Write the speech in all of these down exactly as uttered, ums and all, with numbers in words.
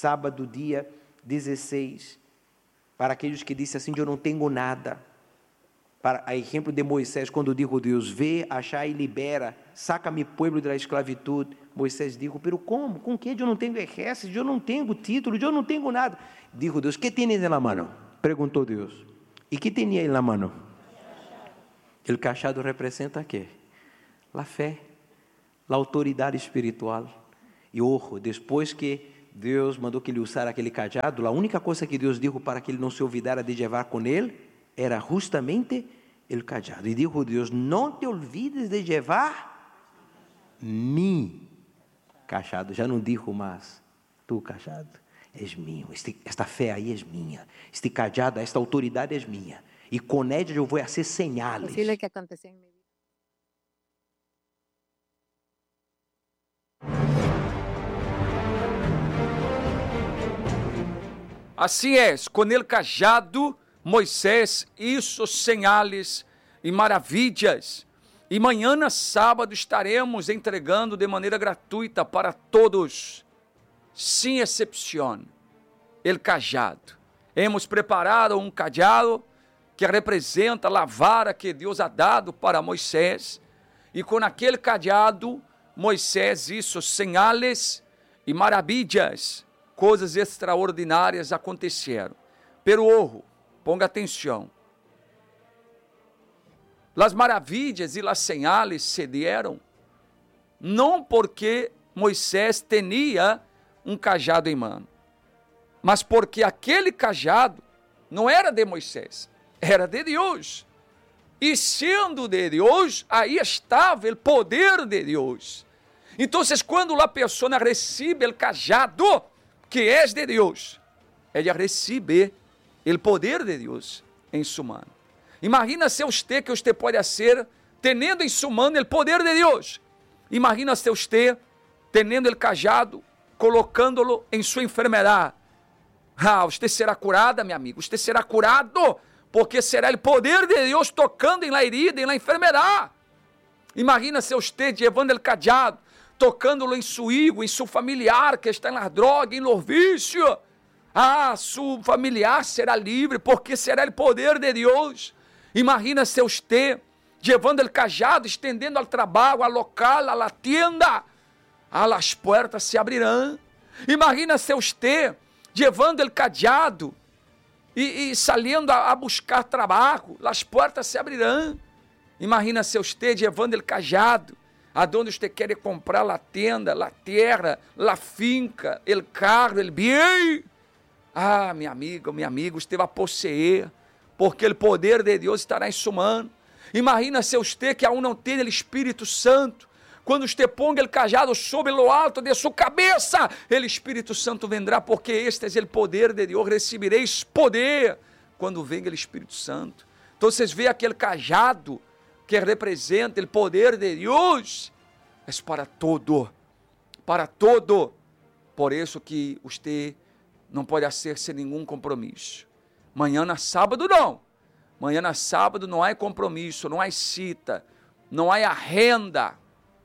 sábado, dia dezesseis, para aqueles que disseram assim, eu não tenho nada. Para a exemplo de Moisés, quando dijo Deus, vê, achai e libera, saca-me pueblo da esclavitud. Moisés dijo, pero como? Com que? Eu não tenho exército, eu não tenho título, eu não tenho nada. Dijo Deus, que tienes na mão? Perguntou Deus. E que tinha ele na mão? O cajado representa o quê? A fé, a autoridade espiritual. E ojo, depois que Deus mandou que ele usara aquele cajado, a única coisa que Deus disse para que ele não se olvidara de levar com ele, era justamente o cajado. E dijo Deus, não te olvides de levar mi cajado. Já não dijo mais, tu cajado és meu, este, esta fé aí é minha, este cajado, esta autoridade é minha. E com ela eu vou fazer señales. Posible que aconteció en mi vida. Assim é, com ele cajado, Moisés hizo señales e maravilhas. E manhã, sábado, estaremos entregando de maneira gratuita para todos, sem exceção, el cajado. Hemos preparado um cajado que representa a vara que Deus ha dado para Moisés. E com aquele cajado, Moisés hizo señales e maravilhas. Coisas extraordinárias aconteceram. Pero ojo, ponga atenção. Las maravilhas e las señales se dieron, não porque Moisés tinha um cajado em mão, mas porque aquele cajado não era de Moisés, era de Deus. E sendo de Deus, aí estava o poder de Deus. Então, quando a pessoa recebe o cajado, que é de Deus, ela recebe o poder de Deus em sua mão. Imagina se você que você pode ser, tendo em sua mão o poder de Deus. Imagina se você, tendo o cajado, colocando-lo em sua enfermidade. Ah, você será curada, meu amigo, você será curado, porque será o poder de Deus tocando em la herida, em la enfermidade. Imagina se você, levando o cajado, tocando-lo em seu hijo, em seu familiar que está na droga, em lo vício. Ah, seu familiar será livre, porque será o poder de Deus. Imagina se você, levando o cajado, estendendo ao trabalho, ao local, à tienda, ah, as portas se abrirão. Imagina se você, levando o cajado e, e saindo a, a buscar trabalho, as portas se abrirão. Imagina se você, levando o cajado, aonde você quer comprar a tenda, a terra, a finca, o carro, o bem. Ah, minha amiga, meu amigo, você vai possuir, porque o poder de Deus estará em sua mão. Imagina se você que aún não tem o Espírito Santo, quando você ponga o cajado sobre o alto de sua cabeça, o Espírito Santo vendrá, porque este é o poder de Deus, recebereis poder quando venga o Espírito Santo. Então vocês veem aquele cajado que representa o poder de Deus, é para todo, para todo. Por isso que você não pode ser sem nenhum compromisso. Manhã na sábado não. Manhã na sábado não há compromisso, não há cita, não há agenda.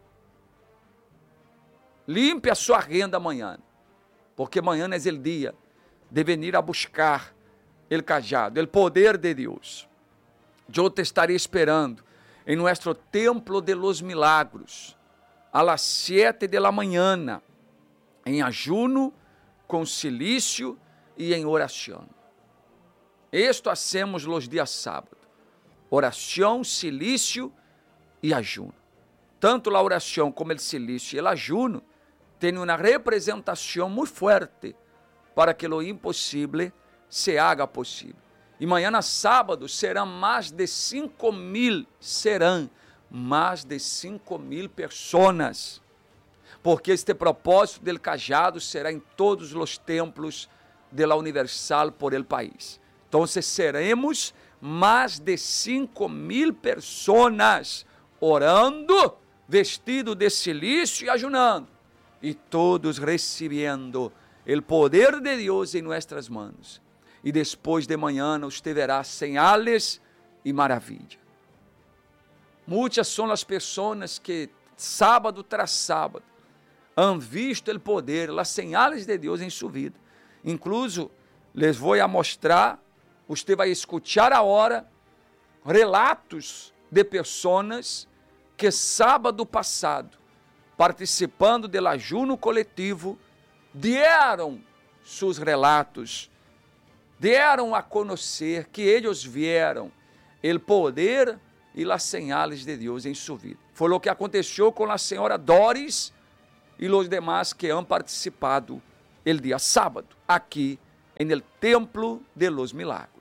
Limpe a sua agenda amanhã, porque amanhã é o dia de venir a buscar o cajado, o poder de Deus. Eu te estarei esperando em nosso templo de los milagros, a las siete de la mañana, em ajuno, com silício e em oração. Esto hacemos los dias sábado, oração, silício e ajuno. Tanto a oração como o silício e o ajuno têm uma representação muito forte para que o impossível se haga possível. E manhã na sábado serão mais de cinco mil, serão mais de cinco mil pessoas, porque este propósito del cajado será em todos os templos de la Universal por el país. Então seremos mais de cinco mil pessoas orando, vestido de silício e ajunando, e todos recebendo o poder de Deus em nossas mãos. E depois de manhã você verá señales e maravilha. Muitas são as pessoas que sábado tras sábado han visto o poder, as señales de Deus em sua vida. Incluso, les vou a mostrar, você vai escutar agora relatos de pessoas que sábado passado, participando do ajuno coletivo, deram seus relatos, deram a conhecer que eles vieram o poder e as señales de Deus em sua vida. Foi o que aconteceu com a senhora Doris e os demais que han participado el dia sábado, aqui en el Templo de los Milagros.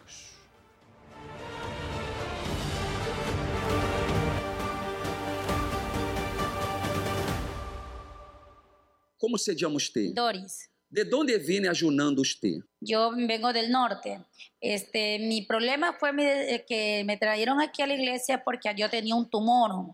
¿Cómo se llama usted? Doris. ¿De dónde viene ayunando usted? Yo vengo del norte. Este, mi problema fue mi- que me trajeron aquí a la iglesia porque yo tenía un tumor.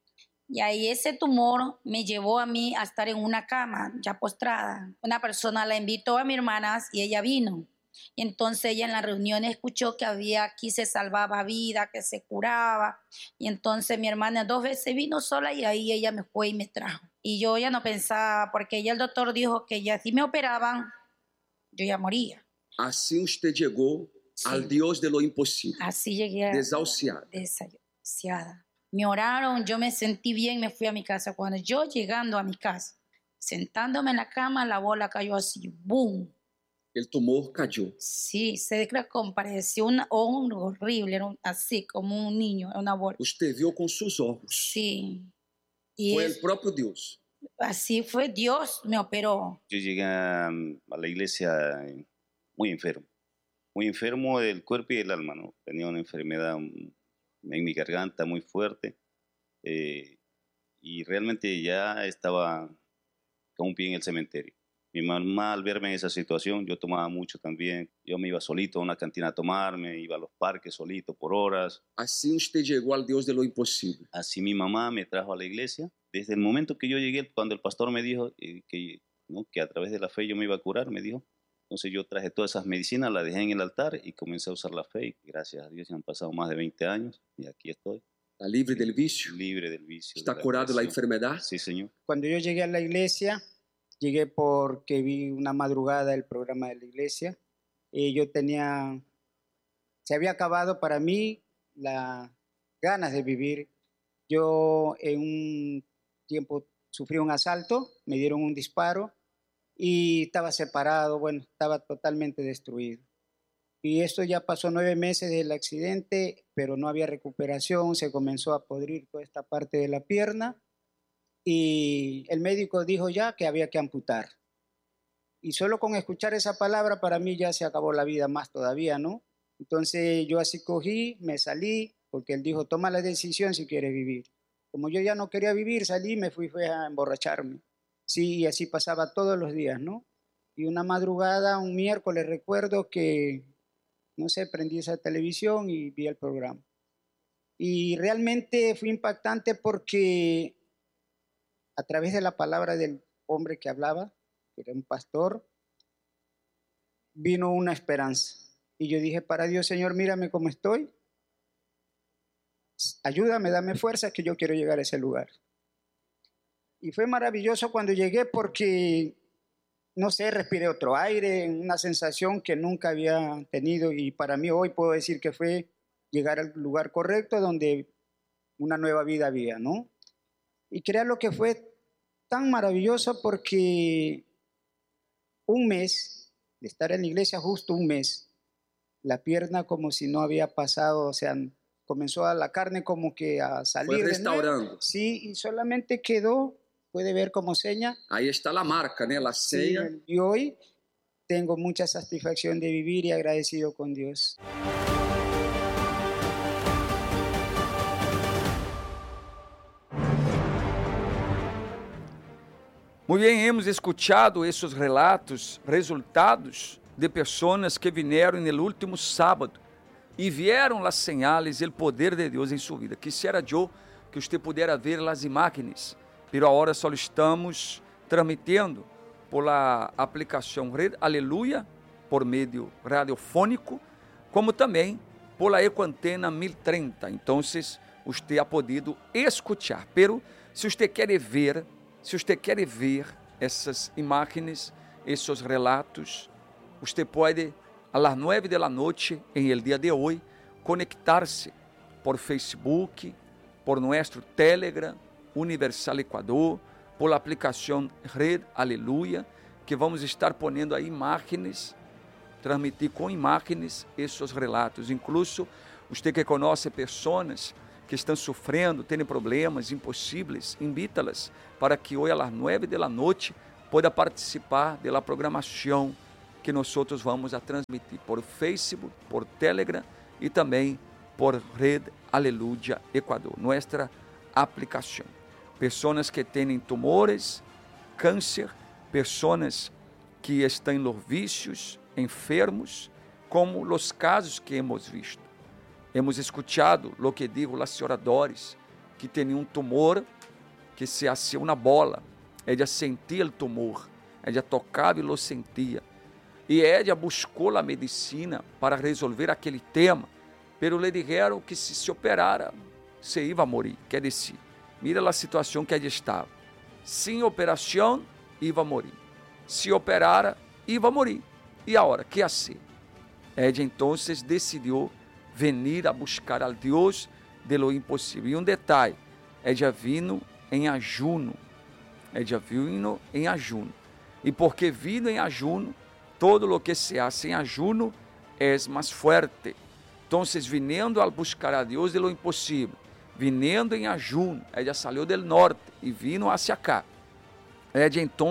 Y ahí ese tumor me llevó a mí a estar en una cama, ya postrada. Una persona la invitó a mi hermana y ella vino. Y entonces ella en la reunión escuchó que había aquí se salvaba vida, que se curaba. Y entonces mi hermana dos veces vino sola y ahí ella me fue y me trajo. Y yo ya no pensaba, porque ya el doctor dijo que ya si me operaban, yo ya moría. Así usted llegó Sí. al Dios de lo imposible, Así llegué a desahuciada. desahuciada. Me oraron, yo me sentí bien, me fui a mi casa. Cuando yo llegando a mi casa, sentándome en la cama, la bola cayó así, ¡boom! El tumor cayó. Sí, se pareció un hongo horrible, era un- así como un niño, una bola. Usted vio con sus ojos. Sí. Y Fue es- el propio Dios. así fue, Dios me operó. Yo llegué a, a la iglesia muy enfermo, muy enfermo del cuerpo y del alma, ¿no? Tenía una enfermedad mm, en mi garganta muy fuerte eh, y realmente ya estaba con un pie en el cementerio. Mi mamá al verme en esa situación, yo tomaba mucho también, yo me iba solito a una cantina a tomar, me iba a los parques solito por horas. Así usted llegó al Dios de lo imposible. Así mi mamá me trajo a la iglesia. Desde el momento que yo llegué, cuando el pastor me dijo eh, que, ¿no? que a través de la fe yo me iba a curar, me dijo. Entonces yo traje todas esas medicinas, las dejé en el altar y comencé a usar la fe. Y gracias a Dios ya han pasado más de veinte años y aquí estoy, Está libre del vicio. libre del vicio. Está de la curado de la depresión. enfermedad. Sí, Señor. Cuando yo llegué a la iglesia, llegué porque vi una madrugada el programa de la iglesia y yo tenía, se había acabado para mí las ganas de vivir. Yo en un tiempo sufrí un asalto, me dieron un disparo y estaba separado, bueno, estaba totalmente destruido. Y esto ya pasó nueve meses del accidente, pero no había recuperación, se comenzó a podrir toda esta parte de la pierna. Y el médico dijo ya que había que amputar. Y solo con escuchar esa palabra para mí ya se acabó la vida más todavía, ¿no? Entonces yo así cogí, me salí, porque él dijo, toma la decisión si quieres vivir. Como yo ya no quería vivir, salí, me fui, fui a emborracharme. Sí, y así pasaba todos los días, ¿no? Y una madrugada, un miércoles, recuerdo que, no sé, prendí esa televisión y vi el programa. Y realmente fue impactante porque a través de la palabra del hombre que hablaba, que era un pastor, vino una esperanza. Y yo dije, para Dios, Señor, mírame cómo estoy. Ayúdame, dame fuerza, que yo quiero llegar a ese lugar. Y fue maravilloso cuando llegué porque, no sé, respiré otro aire, una sensación que nunca había tenido. Y para mí hoy puedo decir que fue llegar al lugar correcto donde una nueva vida había, ¿no? Y créalo que fue tan maravilloso porque un mes, de estar en la iglesia justo un mes, la pierna como si no había pasado, o sea, comenzó a la carne como que a salir Fue de nuevo. restaurando. Sí, y solamente quedó, puede ver como seña. Ahí está la marca, ¿no? La Sí, seña. y hoy tengo mucha satisfacción de vivir y agradecido con Dios. Muito bem, hemos escutado esses relatos, resultados de pessoas que vieram no último sábado e vieram as señales e o poder de Deus em sua vida. Quisiera eu que você pudesse ver as imagens, pero agora só estamos transmitindo por a aplicação Red Aleluia, por meio radiofônico, como também por a Ecoantena mil e trinta. Então, você ha podido escutar. Pero, se você quer ver, se você quer ver essas imagens, esses relatos, usted puede a las nueve de la noche en el día de hoy conectarse por Facebook, por nuestro Telegram, Universal Equador, por la aplicación Red Aleluya, que vamos estar poniendo aí imagens, transmitir com imagens esses relatos. Incluso, você que conhece pessoas que estão sofrendo, têm problemas impossíveis, invita-las para que hoje, às nove da noite, possa participar da programação que nós vamos a transmitir por Facebook, por Telegram e também por Red Aleluya Equador, nossa aplicação. Pessoas que têm tumores, câncer, pessoas que estão em los vícios, enfermos, como os casos que hemos visto. Hemos escuchado lo que dijo a senhora Doris, que tinha um tumor que se hacía uma bola. Ela sentia o tumor, ela tocava e lo sentia. E ela buscou a medicina para resolver aquele tema, pero lhe disseram que se se operara, se ia morrer. Quer dizer, mira a situação que ela estava. Sem operação, ia morrer. Se operara, ia morrer. E agora, que fazer? Ela então decidiu venir a buscar al Deus de lo impossível. E um detalhe, ela vino em ajuno. Ela vino em ajuno. E porque vino em ajuno, todo lo que se hace em ajuno é mais forte. Então, vindo a buscar a Deus de lo impossível, vindo em ajuno, ela saiu do norte e vino hacia cá. Ela então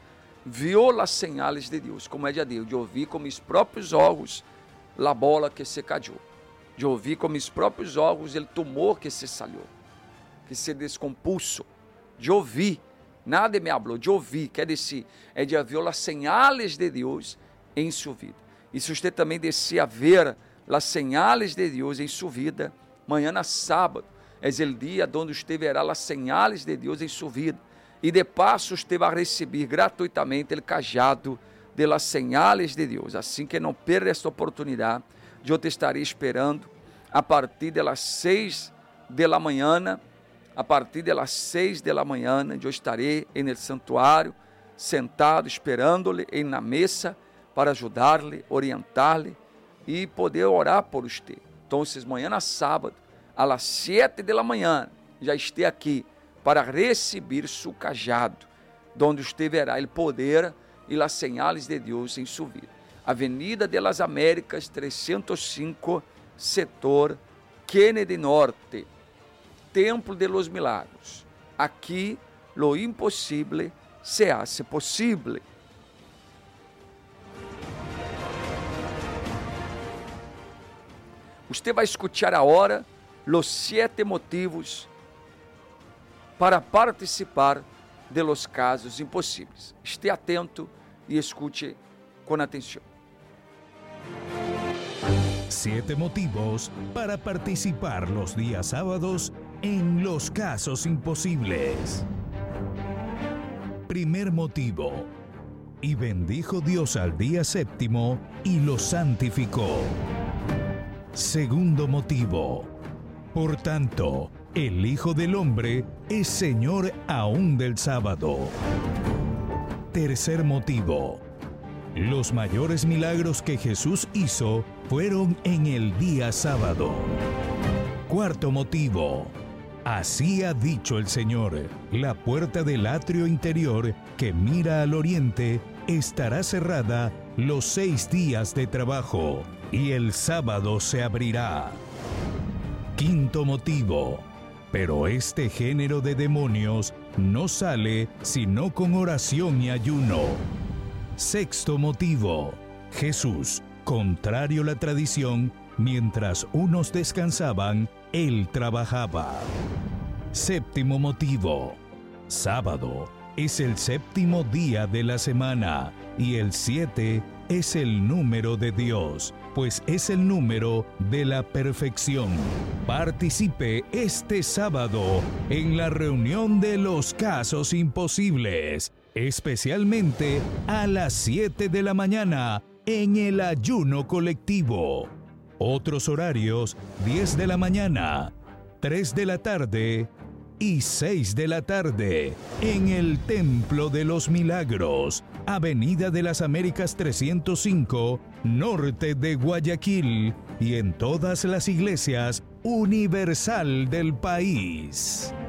viu as señales de Deus, como ela deu. Eu vi com meus próprios olhos a bola que se caiu. Eu vi com meus próprios olhos o tumor que se saiu, que se descompuso. Eu vi, nada me falou, eu vi. Quer dizer, ela viu as señales de Deus em sua vida. E se você também deseja ver as señales de Deus em sua vida, amanhã sábado é o dia onde você verá as señales de Deus em sua vida. E de passo você vai receber gratuitamente o cajado de las señales de Deus. Assim que não perca esta oportunidade, eu te estarei esperando a partir das seis da manhã. A partir das seis da manhã, eu estarei no santuário, sentado, esperando-lhe na mesa para ajudar-lhe, orientar-lhe e poder orar por você. Então, amanhã sábado, às sete da manhã, já esteja aqui para receber seu cajado, onde você verá o poder e as señales de Deus em sua vida. Avenida de las Américas, trezentos e cinco, setor Kennedy Norte, Templo de los Milagros. Aqui, lo impossível se hace possível. Você vai escutar agora os sete motivos para participar de los casos impossíveis. Esteja atento e escute com atenção. Siete motivos para participar los días sábados en los casos imposibles. Primer motivo. Y bendijo Dios al día séptimo y lo santificó. Segundo motivo. Por tanto, el Hijo del Hombre es Señor aún del sábado. Tercer motivo. Los mayores milagros que Jesús hizo fueron en el día sábado. Cuarto motivo. Así ha dicho el Señor, la puerta del atrio interior que mira al oriente estará cerrada los seis días de trabajo y el sábado se abrirá. Quinto motivo. Pero este género de demonios no sale sino con oración y ayuno. Sexto motivo. Jesús, contrario a la tradición, mientras unos descansaban, Él trabajaba. Séptimo motivo. Sábado es el séptimo día de la semana y el siete es el número de Dios, pues es el número de la perfección. Participe este sábado en la reunión de los casos imposibles, especialmente a las siete de la mañana en el ayuno colectivo. Otros horarios, diez de la mañana, tres de la tarde y seis de la tarde en el Templo de los Milagros, Avenida de las Américas trescientos cinco, norte de Guayaquil, y en todas las iglesias universal del país.